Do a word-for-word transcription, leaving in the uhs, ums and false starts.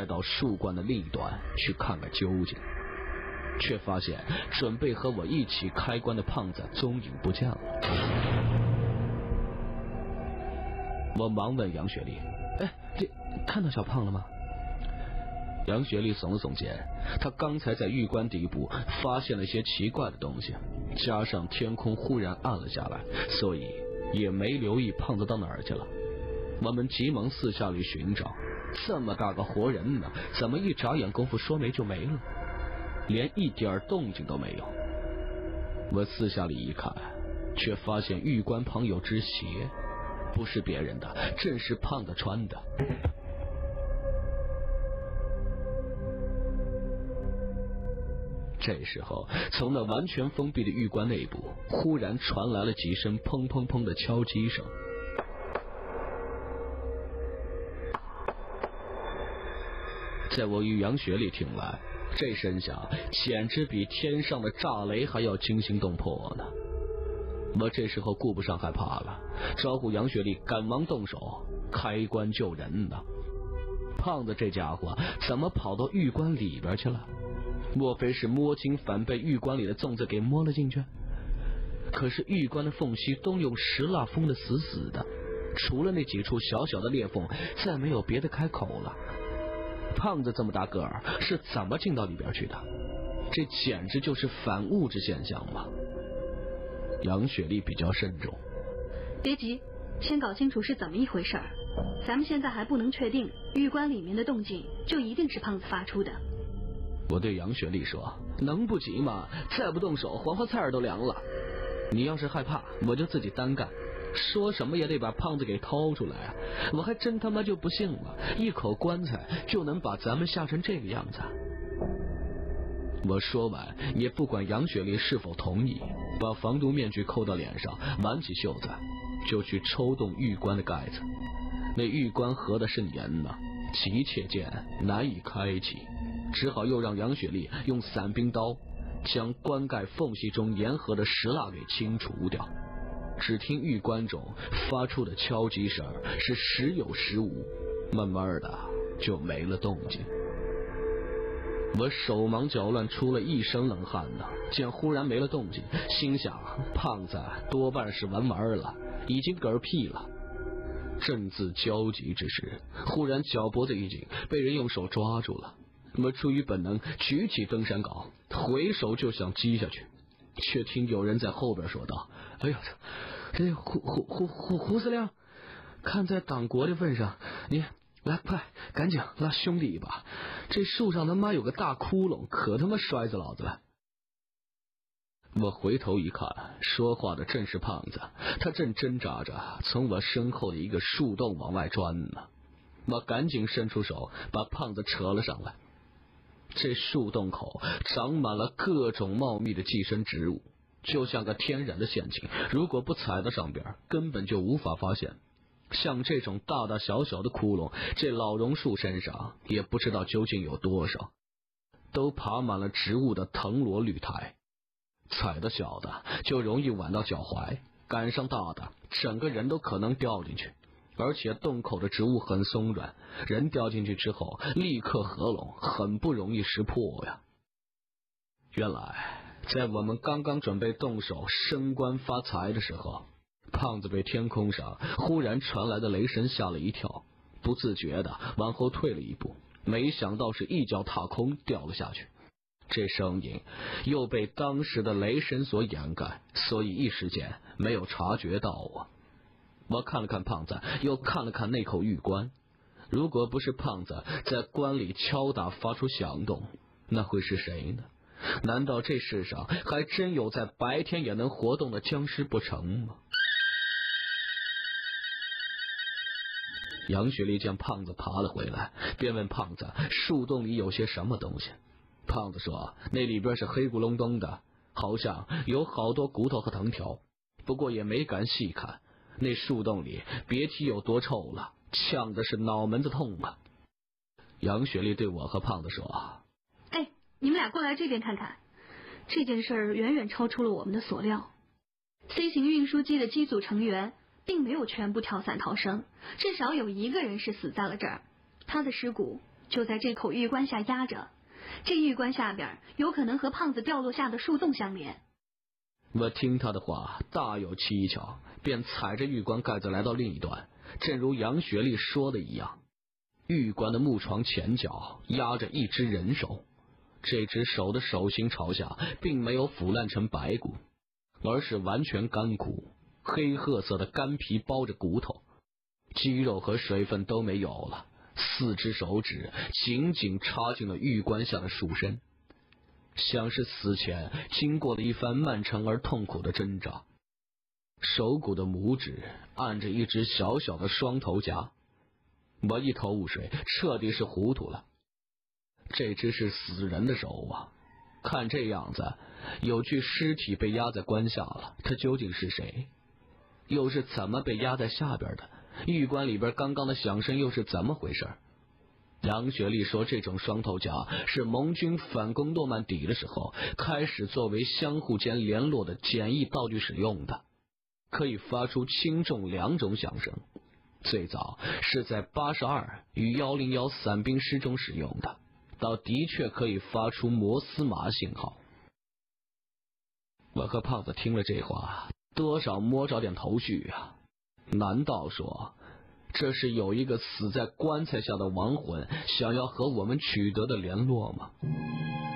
再到树冠的另一端去看个究竟，却发现准备和我一起开棺的胖子踪影不见了。我忙问杨雪丽：“哎，这看到小胖了吗？”杨雪丽耸了耸肩，她刚才在玉棺底部发现了些奇怪的东西，加上天空忽然暗了下来，所以也没留意胖子到哪儿去了。我们急忙四下里寻找，这么大个活人呢，怎么一眨眼功夫说没就没了，连一点动静都没有。我四下里一看，却发现玉棺旁有只鞋，不是别人的，正是胖子穿的。这时候，从那完全封闭的玉棺内部，忽然传来了几声砰砰砰的敲击声。在我与杨雪丽听来，这声响简直比天上的炸雷还要惊心动魄呢。我这时候顾不上害怕了，招呼杨雪丽赶忙动手开棺救人呢。胖子这家伙怎么跑到玉棺里边去了？莫非是摸金反被玉棺里的粽子给摸了进去？可是玉棺的缝隙都用石蜡封得死死的，除了那几处小小的裂缝，再没有别的开口了。胖子这么大个儿，是怎么进到里边去的？这简直就是反物质现象嘛！杨雪丽比较慎重， 别急，先搞清楚是怎么一回事儿。咱们现在还不能确定玉棺里面的动静就一定是胖子发出的。 我对杨雪丽说：“能不急吗？再不动手，黄花菜儿都凉了。你要是害怕，我就自己单干，说什么也得把胖子给掏出来啊！我还真他妈就不信了，一口棺材就能把咱们吓成这个样子。”我说完，也不管杨雪丽是否同意，把防毒面具扣到脸上，挽起袖子，就去抽动玉棺的盖子。那玉棺合的是粘呢，急切间难以开启，只好又让杨雪丽用伞兵刀将棺盖缝隙中粘合的石蜡给清除掉。只听玉棺中发出的敲击声是时有时无，慢慢的就没了动静。我手忙脚乱，出了一身冷汗呢。见忽然没了动静，心想胖子多半是玩玩了，已经嗝屁了。正自焦急之时，忽然脚脖子一紧，被人用手抓住了。我出于本能举起登山镐，回手就想击下去，却听有人在后边说道：“哎呦，这胡胡胡胡胡司令，看在党国的份上，你来快赶紧拉兄弟一把，这树上他妈有个大窟窿，可他妈摔死老子了。”我回头一看，说话的正是胖子，他正挣扎着从我身后的一个树洞往外钻呢。我赶紧伸出手把胖子扯了上来。这树洞口长满了各种茂密的寄生植物，就像个天然的陷阱，如果不踩到上边，根本就无法发现。像这种大大小小的窟窿，这老榕树身上也不知道究竟有多少，都爬满了植物的藤萝绿苔，踩的小的就容易崴到脚踝，赶上大的整个人都可能掉进去。而且洞口的植物很松软，人掉进去之后立刻合拢，很不容易识破呀。原来在我们刚刚准备动手升官发财的时候，胖子被天空上忽然传来的雷声吓了一跳，不自觉的往后退了一步，没想到是一脚踏空掉了下去。这声音又被当时的雷声所掩盖，所以一时间没有察觉到啊。我看了看胖子，又看了看那口玉棺，如果不是胖子在棺里敲打发出响动，那会是谁呢？难道这世上还真有在白天也能活动的僵尸不成吗？杨雪丽见胖子爬了回来，便问胖子树洞里有些什么东西。胖子说那里边是黑咕隆咚的，好像有好多骨头和藤条，不过也没敢细看。那树洞里别提有多臭了，呛的是脑门子痛啊。杨雪丽对我和胖子说：“ 哎，你们俩过来这边看看，这件事儿远远超出了我们的所料。C 型运输机的机组成员并没有全部跳伞逃生，至少有一个人是死在了这儿，他的尸骨就在这口玉棺下压着，这玉棺下边有可能和胖子掉落下的树洞相连。 我听他的话大有蹊跷，便踩着玉棺盖子来到另一端。正如杨学历说的一样，玉棺的木床前角压着一只人手，这只手的手心朝下，并没有腐烂成白骨，而是完全干枯，黑褐色的干皮包着骨头，肌肉和水分都没有了，四只手指紧紧插进了玉棺下的树身，像是死前经过了一番漫长而痛苦的挣扎。手骨的拇指按着一只小小的双头夹，我一头雾水，彻底是糊涂了。这只是死人的手啊！看这样子，有具尸体被压在棺下了，他究竟是谁？又是怎么被压在下边的？玉棺里边刚刚的响声又是怎么回事？杨学历说，这种双头夹是盟军反攻诺曼底的时候开始作为相互间联络的简易道具使用的，可以发出轻重两种响声。最早是在八十二与一零一伞兵师中使用的，倒的确可以发出摩斯码信号。我和胖子听了这话，多少摸着点头绪啊！难道说这是有一个死在棺材下的亡魂想要和我们取得的联络吗？